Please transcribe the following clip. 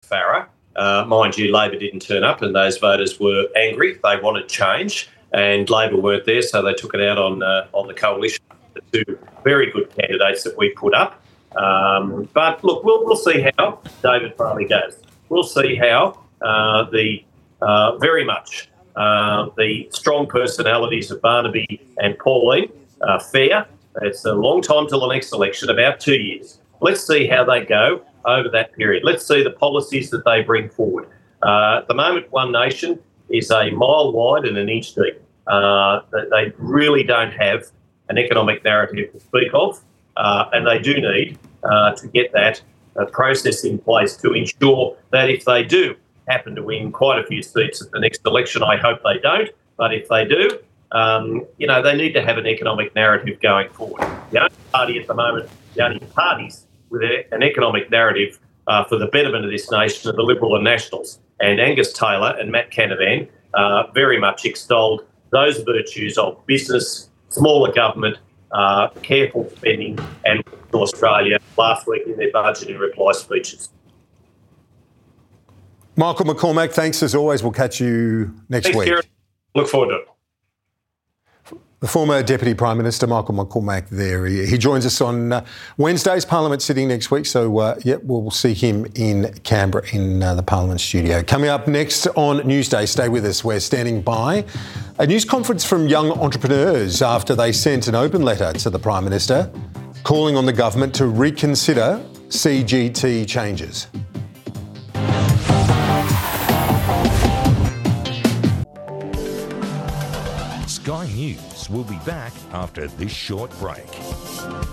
Farah. Mind you, Labor didn't turn up and those voters were angry. They wanted change and Labor weren't there, so they took it out on the coalition, the two very good candidates that we put up. But look, we'll see how David Farley goes. We'll see how very much the strong personalities of Barnaby and Pauline fare. It's a long time till the next election, about 2 years. Let's see how they go over that period. Let's see the policies that they bring forward. At the moment, One Nation is a mile wide and an inch deep. They really don't have an economic narrative to speak of, and they do need to get that process in place to ensure that if they do happen to win quite a few seats at the next election, I hope they don't, but if they do, they need to have an economic narrative going forward. The only party at the moment, the only parties with an economic narrative for the betterment of this nation are the Liberal and Nationals. And Angus Taylor and Matt Canavan very much extolled those virtues of business, smaller government, careful spending, and Australia last week in their budget and reply speeches. Michael McCormack, thanks as always. We'll catch you next week. Kieran. Look forward to it. The former Deputy Prime Minister, Michael McCormack, there. He joins us on Wednesday's Parliament sitting next week. So, we'll see him in Canberra in the Parliament studio. Coming up next on Newsday, stay with us. We're standing by a news conference from young entrepreneurs after they sent an open letter to the Prime Minister calling on the government to reconsider CGT changes. Sky News will be back after this short break.